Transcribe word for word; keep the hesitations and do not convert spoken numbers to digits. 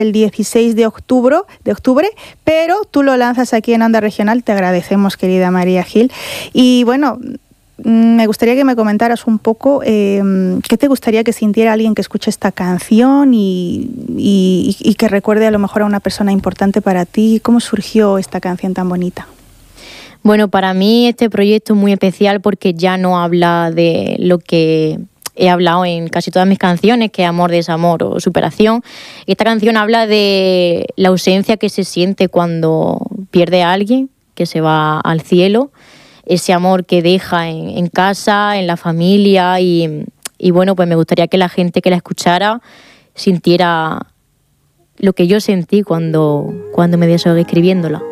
el dieciséis de octubre, de octubre, pero tú lo lanzas aquí en Onda Regional. Te agradecemos, querida María Gil. Y bueno, me gustaría que me comentaras un poco eh, qué te gustaría que sintiera alguien que escuche esta canción y, y, y que recuerde a lo mejor a una persona importante para ti. ¿Cómo surgió esta canción tan bonita? Bueno, para mí este proyecto es muy especial porque ya no habla de lo que he hablado en casi todas mis canciones, que es amor, desamor o superación. Esta canción habla de la ausencia que se siente cuando pierde a alguien, que se va al cielo, ese amor que deja en, en casa, en la familia y, y bueno, pues me gustaría que la gente que la escuchara sintiera lo que yo sentí cuando, cuando me desahogué escribiéndola.